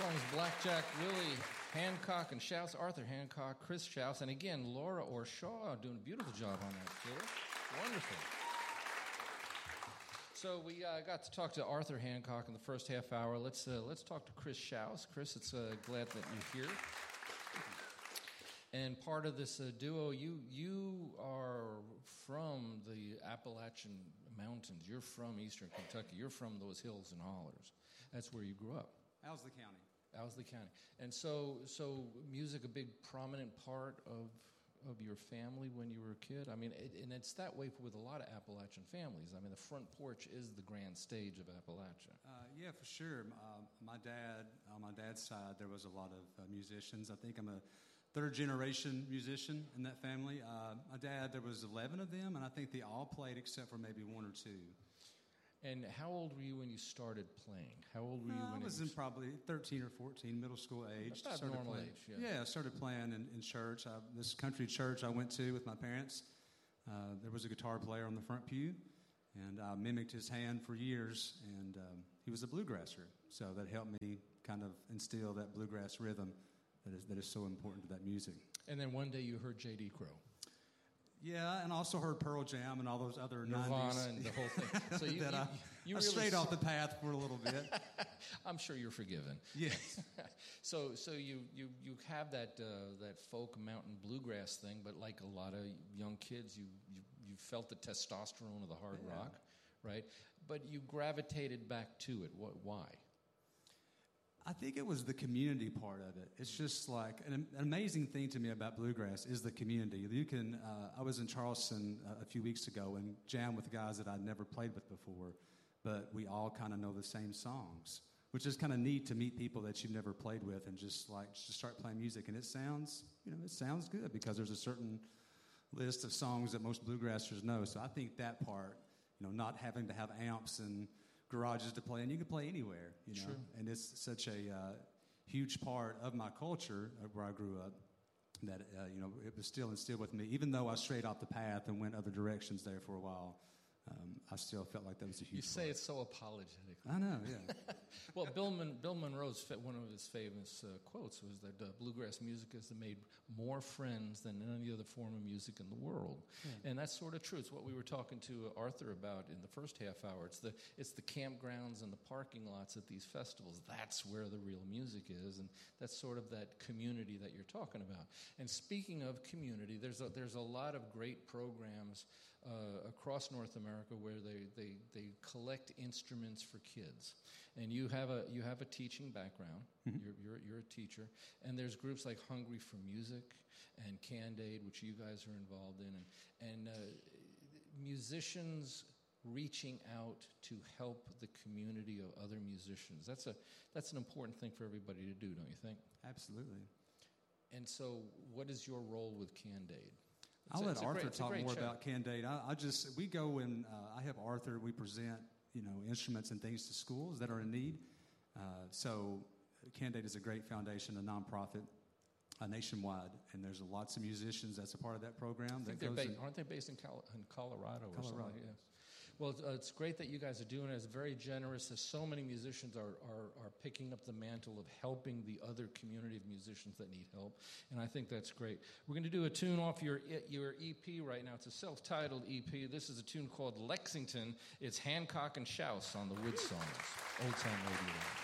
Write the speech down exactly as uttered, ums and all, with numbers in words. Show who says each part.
Speaker 1: Songs Blackjack, Willie Hancock, and Shouse, Arthur Hancock, Chris Shouse, and again, Laura Orshaw doing a beautiful job on that fiddle. Wonderful. So we uh, got to talk to Arthur Hancock in the first half hour. Let's uh, let's talk to Chris Shouse. Chris, it's uh, glad that you're here. And part of this uh, duo, you you are from the Appalachian Mountains. You're from Eastern Kentucky. You're from those hills and hollers. That's where you grew up.
Speaker 2: Owsley County.
Speaker 1: Owsley County. And so, so music a big prominent part of of your family when you were a kid? I mean, it, and it's that way with a lot of Appalachian families. I mean, the front porch is the grand stage of Appalachia.
Speaker 2: Uh, yeah, for sure. Uh, my dad, on my dad's side, there was a lot of uh, musicians. I think I'm a third generation musician in that family. Uh, my dad, there was eleven of them, and I think they all played except for maybe one or two.
Speaker 1: And how old were you when you started playing? How old were you
Speaker 2: uh,
Speaker 1: when
Speaker 2: I was
Speaker 1: you...
Speaker 2: in probably thirteen or fourteen, middle school age.
Speaker 1: About
Speaker 2: started
Speaker 1: normal
Speaker 2: playing.
Speaker 1: age, yeah.
Speaker 2: Yeah, I started playing in, in church. I, this country church I went to with my parents, uh, there was a guitar player on the front pew, and I mimicked his hand for years, and um, he was a bluegrasser. So that helped me kind of instill that bluegrass rhythm that is, that is so important to that music.
Speaker 1: And then one day you heard J D. Crowe.
Speaker 2: Yeah, and also heard Pearl Jam and all those other
Speaker 1: Nirvana
Speaker 2: nineties.
Speaker 1: and the whole thing. So you,
Speaker 2: that
Speaker 1: you,
Speaker 2: I,
Speaker 1: you
Speaker 2: I
Speaker 1: really
Speaker 2: strayed off the path for a little bit.
Speaker 1: I'm sure you're forgiven.
Speaker 2: Yes.
Speaker 1: so so you, you, you have that uh, that folk mountain bluegrass thing, but like a lot of young kids, you you, you felt the testosterone of the hard
Speaker 2: yeah.
Speaker 1: rock, right? But you gravitated back to it. What? Why?
Speaker 2: I think it was the community part of it. It's just like an, an amazing thing to me about bluegrass is the community. You can. Uh, I was in Charleston a, a few weeks ago and jammed with guys that I'd never played with before, but we all kind of know the same songs, which is kind of neat to meet people that you've never played with and just like just start playing music. And it sounds, you know, it sounds good because there's a certain list of songs that most bluegrassers know. So I think that part, you know, not having to have amps and garages to play, and you can play anywhere, you know.
Speaker 1: Sure.
Speaker 2: And it's such a uh, huge part of my culture where I grew up that uh, you know it was still instilled with me. Even though I strayed off the path and went other directions there for a while, um, I still felt like that was a huge.
Speaker 1: You say
Speaker 2: part.
Speaker 1: it's so apologetic.
Speaker 2: I know, yeah.
Speaker 1: Well, Bill, Mon- Bill Monroe's one of his famous uh, quotes was that uh, bluegrass music has made more friends than any other form of music in the world, yeah. And that's sort of true. It's what we were talking to Arthur about in the first half hour. It's the it's the campgrounds and the parking lots at these festivals. That's where the real music is, and that's sort of that community that you're talking about. And speaking of community, there's a, there's a lot of great programs uh, across North America where they, they, they collect instruments for kids, and you have a you have a teaching background. Mm-hmm. You're, you're you're a teacher, and there's groups like Hungry for Music and Cand-Aid, which you guys are involved in, and and uh, musicians reaching out to help the community of other musicians. That's a that's an important thing for everybody to do, don't you think?
Speaker 2: Absolutely.
Speaker 1: And so, what is your role with Cand-Aid? It's
Speaker 2: I'll
Speaker 1: a,
Speaker 2: let Arthur
Speaker 1: great,
Speaker 2: talk more
Speaker 1: show.
Speaker 2: about Cand-Aid. I, I just we go and uh, I have Arthur. We present you know instruments and things to schools that are in need. Uh, so Cand-Aid is a great foundation, a nonprofit, uh, nationwide, and there's lots of musicians that's a part of that program.
Speaker 1: I think
Speaker 2: that
Speaker 1: they're
Speaker 2: goes
Speaker 1: based,
Speaker 2: in,
Speaker 1: aren't they based in, Col- in Colorado or
Speaker 2: Colorado.
Speaker 1: something? Yeah. Well, it's, uh, it's great that you guys are doing it. It's very generous. As so many musicians are, are are picking up the mantle of helping the other community of musicians that need help, and I think that's great. We're going to do a tune off your your E P right now. It's a self-titled E P. This is a tune called Lexington. It's Hancock and Shouse on the Wood Songs, Old Time Radio.